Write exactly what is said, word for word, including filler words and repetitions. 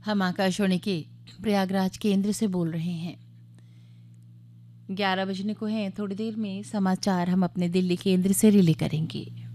हम आकाशवाणी के प्रयागराज केंद्र से बोल रहे हैं। ग्यारह बजने को हैं, थोड़ी देर में समाचार हम अपने दिल्ली केंद्र से रिले करेंगे।